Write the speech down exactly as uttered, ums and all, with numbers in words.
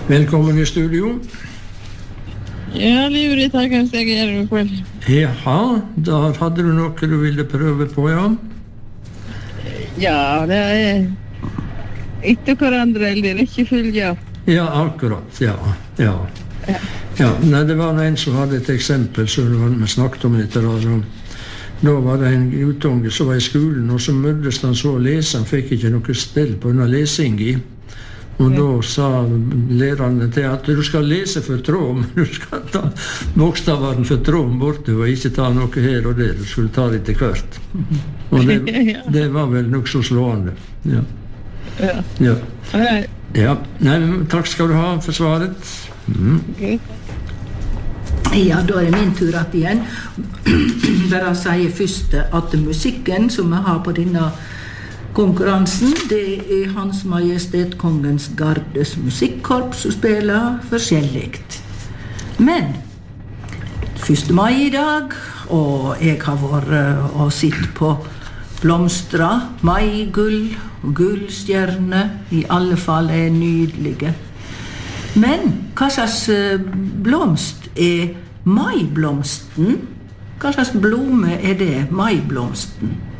Velkommen i studio. Ja, Livrig, takk for at jeg er her i kveld. Jaha, da hadde du noe du ville prøve på, ja? Ja, det er etter hverandre, eller ikke følge. Ja, akkurat, ja, ja. Ja. Ja, nei, det var en som hadde et eksempel, så vi snakket om dette da. Da var det en gutunge som var i skolen, og så møddes han så å lese, han fikk ikke noe stell på denne lesing i. Og da sa læreren til at du skal lese for tråm, du skal ta bokstaveren for tråm borte, og ikke ta noe her og der, du skulle ta det til hvert. Og det, det var vel nok så slående. Ja. Ja. Ja. Nei. Ja. Nei, takk skal du ha for svaret. Mm. Okay. Ja, da er det min tur at igjen. Bare sier først at musikken som vi har på denne konkurransen, det er Hans Majestet Kongens Gardes musikkorps som spiller forskjelligt. Men første mai i dag, og jeg har vært og sitt på blomstra, maigull, gullstjerne, i alle fall er nydelige. Men hva slags blomst er maiblomsten? Hva slags blome er det, maiblomsten?